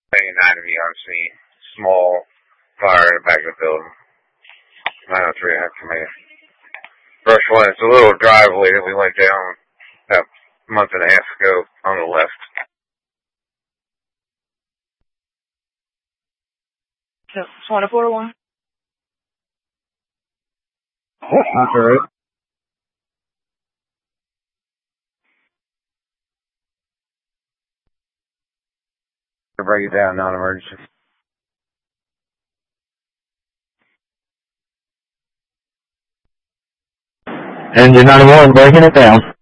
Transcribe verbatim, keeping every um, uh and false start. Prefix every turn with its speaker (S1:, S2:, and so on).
S1: ninety-nine to be on scene. Small fire in the back of the building. nine oh three after me. First one, it's a little driveway that we went down about a month and a half ago on the left.
S2: So, twenty-four to one?
S1: That's all right. To break it down, non-emergency.
S3: Engine ninety-one, breaking it down.